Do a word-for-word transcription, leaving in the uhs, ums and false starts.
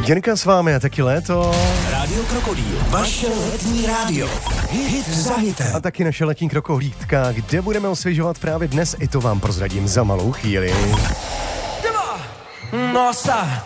Jirka s vámi a taky léto. Rádio Krokodýl, vaše letní rádio. Hit za hitem. A taky naše letní krokohlídka, kde budeme osvěžovat právě dnes, i to vám prozradím za malou chvíli. Nossa,